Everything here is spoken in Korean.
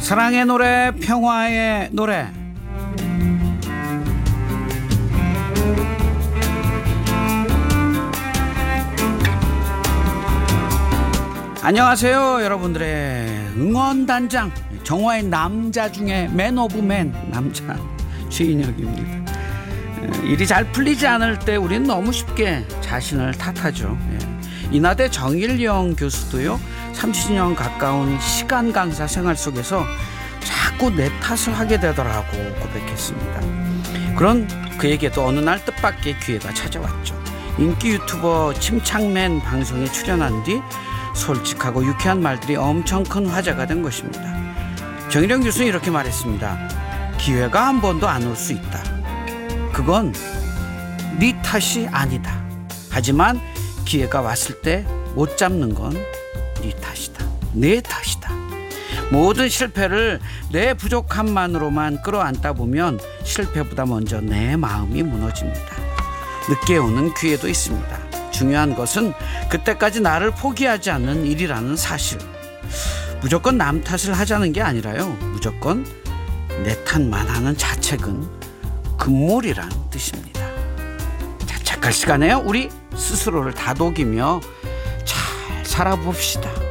사랑의 노래, 평화의 노래. 안녕하세요, 여러분들의 응원단장, 정화의 남자 중에 맨 오브 맨 남자 주인혁입니다. 일이 잘 풀리지 않을 때 우리는 너무 쉽게 자신을 탓하죠. 인하대 정일영 교수도요, 30년 가까운 시간 강사 생활 속에서 자꾸 내 탓을 하게 되더라고 고백했습니다. 그런 그에게도 어느 날 뜻밖의 기회가 찾아왔죠. 인기 유튜버 침착맨 방송에 출연한 뒤 솔직하고 유쾌한 말들이 엄청 큰 화제가 된 것입니다. 정일영 교수는 이렇게 말했습니다. 기회가 한 번도 안 올 수 있다. 그건 네 탓이 아니다. 하지만 기회가 왔을 때 못 잡는 건 네 탓이다. 내 탓이다. 모든 실패를 내 부족함만으로만 끌어안다 보면 실패보다 먼저 내 마음이 무너집니다. 늦게 오는 기회도 있습니다. 중요한 것은 그때까지 나를 포기하지 않는 일이라는 사실. 무조건 남 탓을 하자는 게 아니라요, 무조건 내 탓만 하는 자책은 금물이란 뜻입니다. 자책할 시간에 우리 스스로를 다독이며 잘 살아봅시다.